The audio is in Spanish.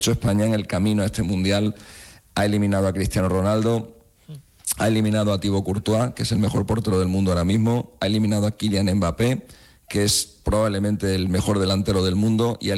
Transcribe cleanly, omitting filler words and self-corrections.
España en el camino a este Mundial ha eliminado a Cristiano Ronaldo, ha eliminado a Thibaut Courtois, que es el mejor portero del mundo ahora mismo, ha eliminado a Kylian Mbappé, que es probablemente el mejor delantero del mundo, y